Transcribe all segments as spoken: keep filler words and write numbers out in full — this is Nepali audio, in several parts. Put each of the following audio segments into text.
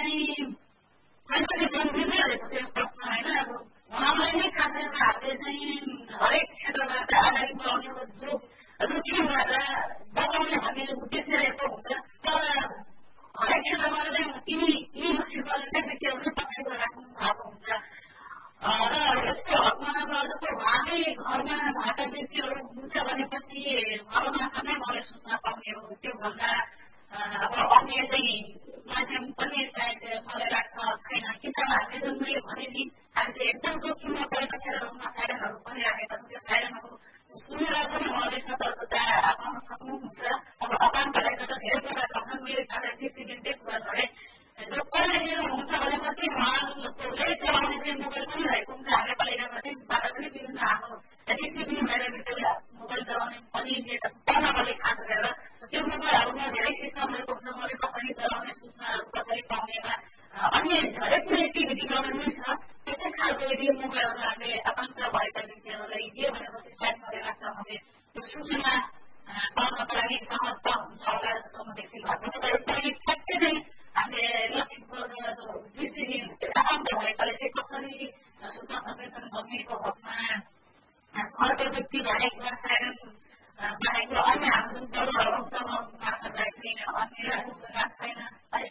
चाहिँ मैले जुन बुझिरहेको छु यो प्रश्न होइन अब उहाँलाई नै खासै हामीले चाहिँ हरेक क्षेत्रबाट अगाडि बढाउने जो जोखिमबाट बचाउने हामीले उद्देश्य रहेको हुन्छ तर हरेक क्षेत्रबाट चाहिँ यिनी यी मुसिबतले चाहिँ व्यक्तिहरूले पछाडि राख्नु भएको हुन्छ र यसको हकमा जस्तो उहाँकै घरमा भएका व्यक्तिहरू हुन्छ भनेपछि घरमा नै मलाई सोच्न पाउने हो त्योभन्दा अब अन्य चाहिँ माध्यम पनि सायद मलाई लाग्छ छैन किनभने हामीले जुन मैले भने नि हामी चाहिँ एकदम जोखिममा परेका क्षेत्रहरूमा साइरनहरू पनि राखेका छौँ त्यो साइरनहरू सुनेर पनि उहाँले सतर्कता अप्नाउन सक्नुहुन्छ अब अपाङ्गलाई त धेरै कुरा भन्न मैले आज डिसिडेन्टै कुरा गरेँ जो पहिला हुन्छ भनेपछि उहाँले चलाउने चाहिँ मोबाइल पनि रहेको हुन्छ हाम्रो पालिकामा चाहिँ बाधा पनि विभिन्न आफ्नो डिसिप्लिन भएर व्यक्तिले मोबाइल चलाउने पनि लिएका छौँ पढ्नकोले खास गरेर त्यो मोबाइलहरूमा धेरै सिस्टमहरूको हुन्छ मैले कसरी चलाउने सूचनाहरू कसरी पाउनेमा अन्य हरेक कुनै एक्टिभिटी गर्न मिल्छ त्यस्तै खालको यदि मोबाइलहरू हामीले आकाङ्क्षा भएका व्यक्तिहरूलाई दियो भनेपछि सायद मलाई लाग्छ भने त्यो सूचना पाउनको लागि सहज त हुन्छ होला जस्तो म देखिरहेको छ र यसको लागि ठ्याक्कै चाहिँ हामीले लक्षित वर्ग दृष्टिले आकाङ्क्षा भएकाले चाहिँ कसरी सुत्न सक्नेछन् भन्नेको हकमा अर्को व्यक्ति बाहेक वा सायद बाहेक अन्य हाम्रो जुन दलहरू चलाउनु मार्फतलाई चाहिँ अन्य सूचना छैन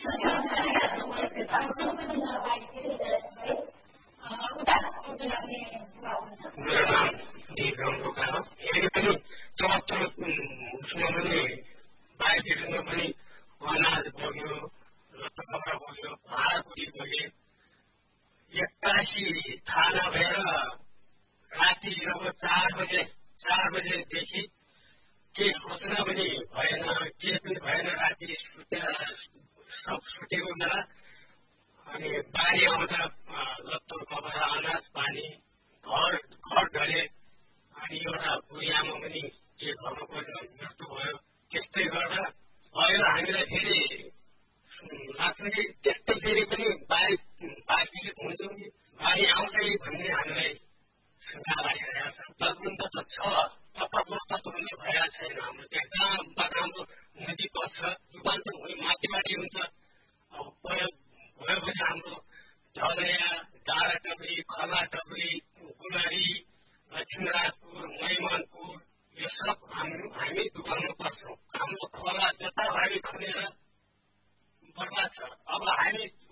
बाहिर पनि अनाज बग्यो कपडा बग्यो भाँडाकुटी बगे एक्कासी थाहा नभएर राति अब चार बजे चार बजेदेखि केही सोच्न पनि भएन के पनि भएन राति सुतेर सब सुतेको बेला अनि बारी आउँदा लत्तो कपडा अनाज पानी घर घर ढले अनि एउटा बुढी आमा पनि के घरमा परेर मृत्यु भयो त्यस्तै गर्दा अहिले हामीलाई फेरि लाग्छ कि त्यस्तै फेरि पनि बारी बारीले हुन्छौँ कि बारी आउँछ कि भन्ने हामीलाई शङ्का लागिरहेको छ तदुन्त त छ तत्त्व तत्त्व पनि भएका छैन हाम्रो त्यहाँ जहाँबाट हाम्रो नदी पर्छ दुकान त हुने माथिमाथि हुन्छ अब प्रयोग भयो भने हाम्रो झलया डाँडा टबरी खला टबरी गुलारी लक्ष्मीराजपुर मैमनपुर यो सब हामी हामी दुकानमा पर्छौँ हाम्रो खोला जताभावी खनेर बर्बाद छ अब हामी